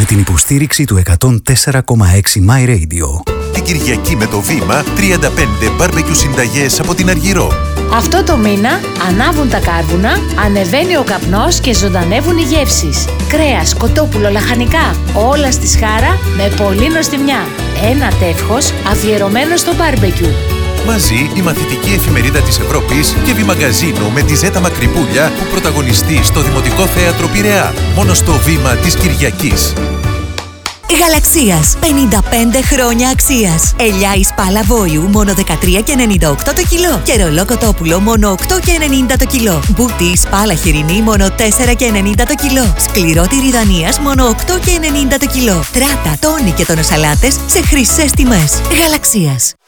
την υποστήριξη του 104,6 My Radio. Την Κυριακή με το Βήμα, 35 μπάρμπεκιου συνταγές από την Αργυρό. Αυτό το μήνα ανάβουν τα κάρβουνα, ανεβαίνει ο καπνός και ζωντανεύουν οι γεύσεις. Κρέας, κοτόπουλο, λαχανικά, όλα στη Σχάρα με πολύ νοστιμιά. Ένα τεύχος αφιερωμένο στο μπάρμπεκιου. Μαζί η μαθητική εφημερίδα της Ευρώπης και Βημαγκαζίνο με τη Ζέτα Μακρυπούλια που πρωταγωνιστεί στο Δημοτικό Θέατρο Πειραιά. Μόνο στο Βήμα της Κυριακής. Γαλαξίας. 55 χρόνια αξίας. Ελιά εις πάλα βόλιου μόνο 13,98 το κιλό. Και ρολό κοτόπουλο μόνο 8,90 το κιλό. Μπούτι εις πάλα χοιρινή μόνο 4,90 το κιλό. Σκληρό τυρί Δανίας μόνο 8,90 το κιλό. Τράτα, τόνι και τονοσαλάτες σε χρυσές τιμές. Γαλαξίας.